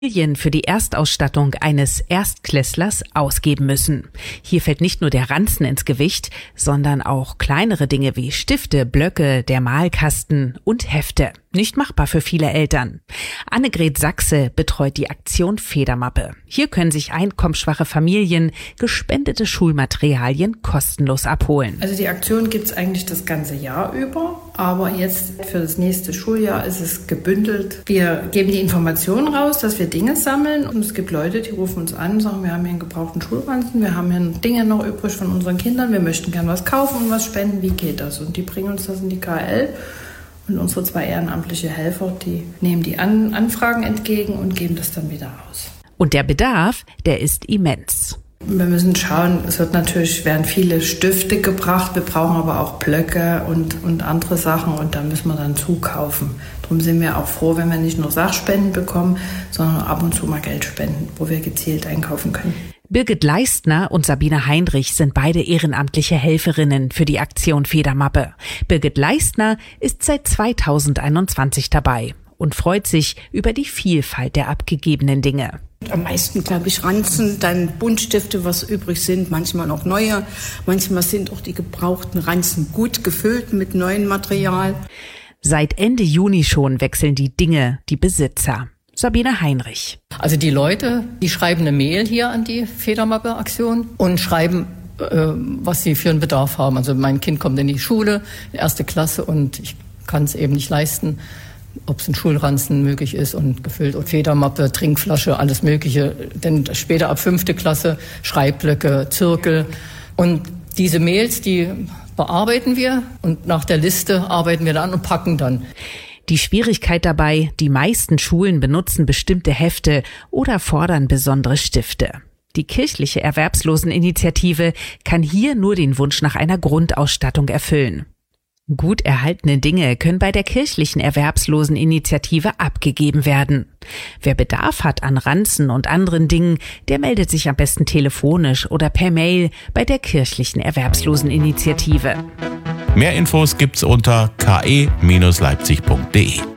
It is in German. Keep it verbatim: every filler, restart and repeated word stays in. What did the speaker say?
Familien für die Erstausstattung eines Erstklässlers ausgeben müssen. Hier fällt nicht nur der Ranzen ins Gewicht, sondern auch kleinere Dinge wie Stifte, Blöcke, der Malkasten und Hefte. Nicht machbar für viele Eltern. Annegret Sachse betreut die Aktion Federmappe. Hier können sich einkommensschwache Familien gespendete Schulmaterialien kostenlos abholen. Also die Aktion gibt es eigentlich das ganze Jahr über, aber jetzt für das nächste Schuljahr ist es gebündelt. Wir geben die Informationen raus, dass wir Dinge sammeln, und es gibt Leute, die rufen uns an und sagen, wir haben hier einen gebrauchten Schulranzen, wir haben hier Dinge noch übrig von unseren Kindern, wir möchten gerne was kaufen und was spenden, wie geht das? Und die bringen uns das in die K L. Und unsere zwei ehrenamtliche Helfer, die nehmen die An- Anfragen entgegen und geben das dann wieder aus. Und der Bedarf, der ist immens. Wir müssen schauen, es wird natürlich, werden viele Stifte gebracht, wir brauchen aber auch Blöcke und, und andere Sachen, und da müssen wir dann zukaufen. Darum sind wir auch froh, wenn wir nicht nur Sachspenden bekommen, sondern ab und zu mal Geld spenden, wo wir gezielt einkaufen können. Birgit Leistner und Sabine Heinrich sind beide ehrenamtliche Helferinnen für die Aktion Federmappe. Birgit Leistner ist seit zweitausendeinundzwanzig dabei und freut sich über die Vielfalt der abgegebenen Dinge. Am meisten, glaube ich, Ranzen, dann Buntstifte, was übrig sind, manchmal noch neue. Manchmal sind auch die gebrauchten Ranzen gut gefüllt mit neuem Material. Seit Ende Juni schon wechseln die Dinge, die Besitzer. Sabine Heinrich. Also die Leute, die schreiben eine Mail hier an die Federmappe-Aktion und schreiben, äh, was sie für einen Bedarf haben. Also mein Kind kommt in die Schule, erste Klasse, und ich kann es eben nicht leisten, ob es ein Schulranzen möglich ist und gefüllt und Federmappe, Trinkflasche, alles Mögliche. Denn später ab fünfte Klasse Schreibblöcke, Zirkel. Und diese Mails, die bearbeiten wir, und nach der Liste arbeiten wir dann und packen dann. Die Schwierigkeit dabei, die meisten Schulen benutzen bestimmte Hefte oder fordern besondere Stifte. Die kirchliche Erwerbsloseninitiative kann hier nur den Wunsch nach einer Grundausstattung erfüllen. Gut erhaltene Dinge können bei der kirchlichen Erwerbsloseninitiative abgegeben werden. Wer Bedarf hat an Ranzen und anderen Dingen, der meldet sich am besten telefonisch oder per Mail bei der kirchlichen Erwerbsloseninitiative. Mehr Infos gibt's unter k e Bindestrich leipzig punkt de.